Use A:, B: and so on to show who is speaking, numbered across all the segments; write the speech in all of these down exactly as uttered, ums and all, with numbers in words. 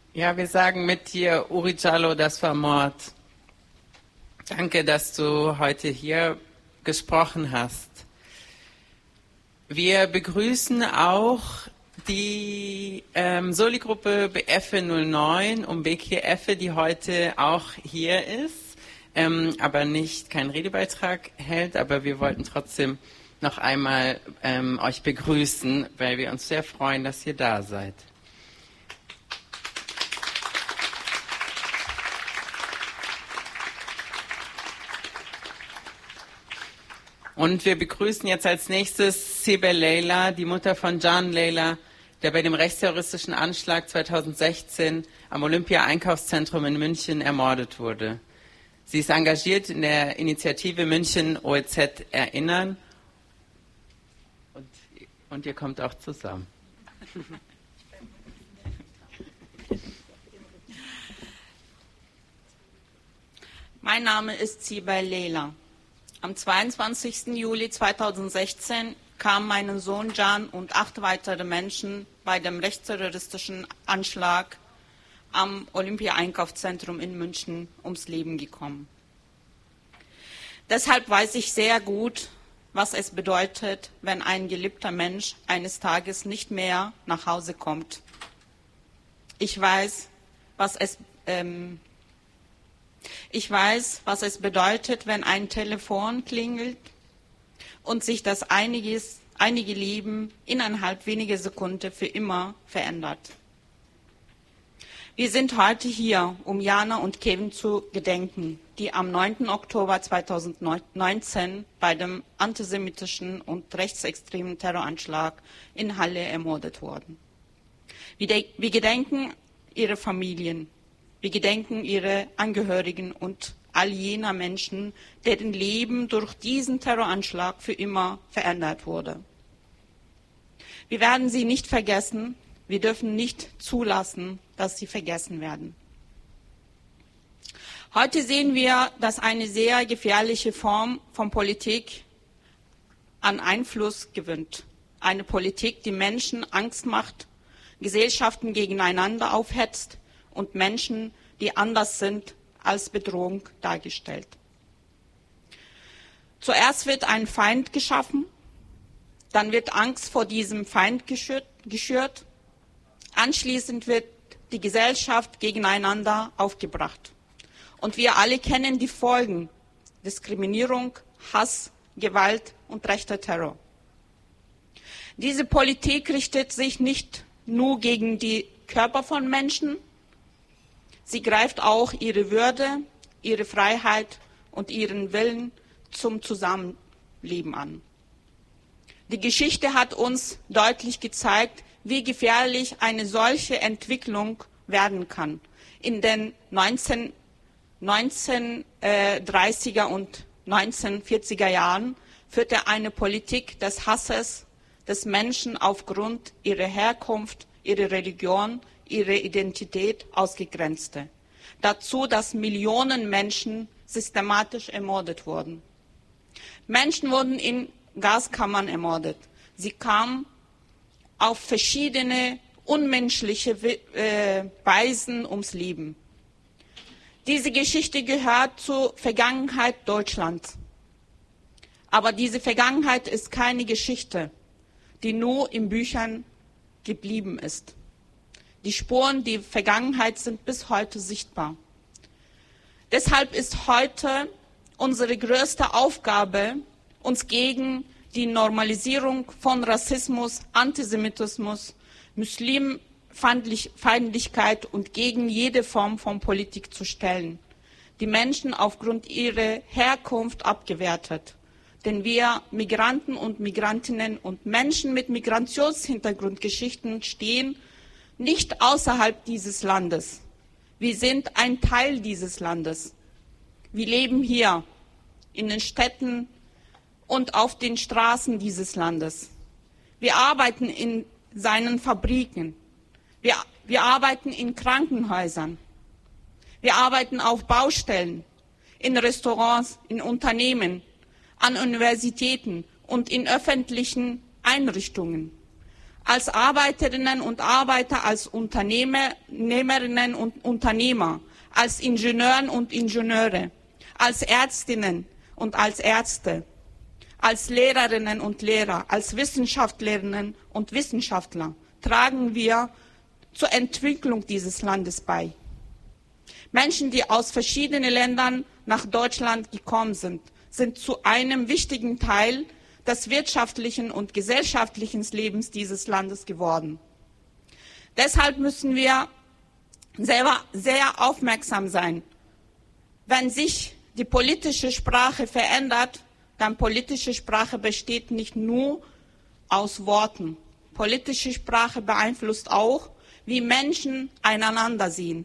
A: Ja, wir sagen mit dir, Uri Jalloh, das war Mord. Danke, dass du heute hier gesprochen hast. Wir begrüßen auch die ähm, Soli-Gruppe B F null neun um Bekir Effe, die heute auch hier ist, ähm, aber nicht keinen Redebeitrag hält. Aber wir wollten trotzdem noch einmal ähm, euch begrüßen, weil wir uns sehr freuen, dass ihr da seid. Und wir begrüßen jetzt als nächstes Sibel Leila, die Mutter von Can Leila, der bei dem rechtsterroristischen Anschlag zweitausendsechzehn am Olympia-Einkaufszentrum in München ermordet wurde. Sie ist engagiert in der Initiative München O E Z Erinnern und, und ihr kommt auch zusammen.
B: Mein Name ist Sibel Leila. Am zweiundzwanzigsten Juli zweitausendsechzehn kamen mein Sohn Can und acht weitere Menschen bei dem rechtsterroristischen Anschlag am Olympia-Einkaufszentrum in München ums Leben gekommen. Deshalb weiß ich sehr gut, was es bedeutet, wenn ein geliebter Mensch eines Tages nicht mehr nach Hause kommt. Ich weiß, was es ähm, Ich weiß, was es bedeutet, wenn ein Telefon klingelt und sich das einiges, einige Leben innerhalb weniger Sekunden für immer verändert. Wir sind heute hier, um Jana und Kevin zu gedenken, die am neunten Oktober zweitausendneunzehn bei dem antisemitischen und rechtsextremen Terroranschlag in Halle ermordet wurden. Wir gedenken ihre Familien. Wir gedenken ihre Angehörigen und all jener Menschen, deren Leben durch diesen Terroranschlag für immer verändert wurde. Wir werden sie nicht vergessen. Wir dürfen nicht zulassen, dass sie vergessen werden. Heute sehen wir, dass eine sehr gefährliche Form von Politik an Einfluss gewinnt. Eine Politik, die Menschen Angst macht, Gesellschaften gegeneinander aufhetzt und Menschen, die anders sind, als Bedrohung dargestellt. Zuerst wird ein Feind geschaffen, dann wird Angst vor diesem Feind geschürt, anschließend wird die Gesellschaft gegeneinander aufgebracht. Und wir alle kennen die Folgen: Diskriminierung, Hass, Gewalt und rechter Terror. Diese Politik richtet sich nicht nur gegen die Körper von Menschen, sie greift auch ihre Würde, ihre Freiheit und ihren Willen zum Zusammenleben an. Die Geschichte hat uns deutlich gezeigt, wie gefährlich eine solche Entwicklung werden kann. In den neunzehnhundertdreißiger und neunzehnhundertvierziger Jahren führte eine Politik des Hasses des Menschen aufgrund ihrer Herkunft, ihrer Religion, ihre Identität ausgegrenzte. Dazu, dass Millionen Menschen systematisch ermordet wurden. Menschen wurden in Gaskammern ermordet. Sie kamen auf verschiedene unmenschliche Weisen ums Leben. Diese Geschichte gehört zur Vergangenheit Deutschlands. Aber diese Vergangenheit ist keine Geschichte, die nur in Büchern geblieben ist. Die Spuren der Vergangenheit sind bis heute sichtbar. Deshalb ist heute unsere größte Aufgabe, uns gegen die Normalisierung von Rassismus, Antisemitismus, Muslimfeindlichkeit und gegen jede Form von Politik zu stellen, die Menschen aufgrund ihrer Herkunft abgewertet. Denn wir Migranten und Migrantinnen und Menschen mit Migrationshintergrundgeschichten stehen nicht außerhalb dieses Landes. Wir sind ein Teil dieses Landes. Wir leben hier in den Städten und auf den Straßen dieses Landes. Wir arbeiten in seinen Fabriken. Wir, wir arbeiten in Krankenhäusern. Wir arbeiten auf Baustellen, in Restaurants, in Unternehmen, an Universitäten und in öffentlichen Einrichtungen. als Arbeiterinnen und Arbeiter, als Unternehmerinnen und Unternehmer, als Ingenieuren und Ingenieure, als Ärztinnen und als Ärzte, als Lehrerinnen und Lehrer, als Wissenschaftlerinnen und Wissenschaftler tragen wir zur Entwicklung dieses Landes bei. Menschen, die aus verschiedenen Ländern nach Deutschland gekommen sind, sind zu einem wichtigen Teil des wirtschaftlichen und gesellschaftlichen Lebens dieses Landes geworden. Deshalb müssen wir selber sehr aufmerksam sein. Wenn sich die politische Sprache verändert, dann politische Sprache besteht nicht nur aus Worten. Politische Sprache beeinflusst auch, wie Menschen einander sehen.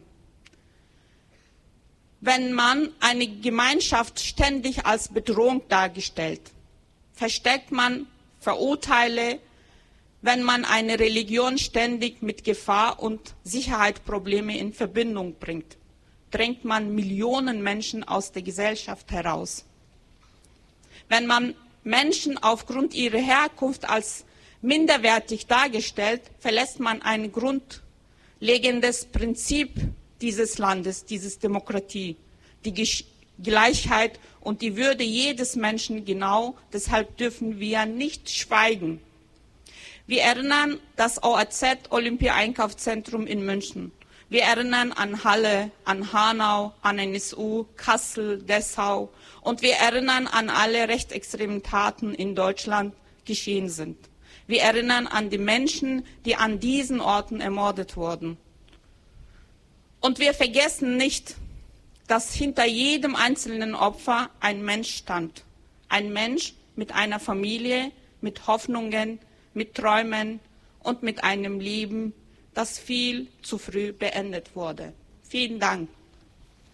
B: Wenn man eine Gemeinschaft ständig als Bedrohung darstellt, versteckt man Verurteile. Wenn man eine Religion ständig mit Gefahr und Sicherheitsprobleme in Verbindung bringt, drängt man Millionen Menschen aus der Gesellschaft heraus. Wenn man Menschen aufgrund ihrer Herkunft als minderwertig darstellt, verlässt man ein grundlegendes Prinzip dieses Landes, dieses Demokratie, die Gleichheit und die Würde jedes Menschen genau. Deshalb dürfen wir nicht schweigen. Wir erinnern das O A Z Olympia-Einkaufszentrum in München. Wir erinnern an Halle, an Hanau, an N S U, Kassel, Dessau und wir erinnern an alle rechtsextremen Taten in Deutschland geschehen sind. Wir erinnern an die Menschen, die an diesen Orten ermordet wurden. Und wir vergessen nicht, dass hinter jedem einzelnen Opfer ein Mensch stand. Ein Mensch mit einer Familie, mit Hoffnungen, mit Träumen und mit einem Leben, das viel zu früh beendet wurde. Vielen Dank.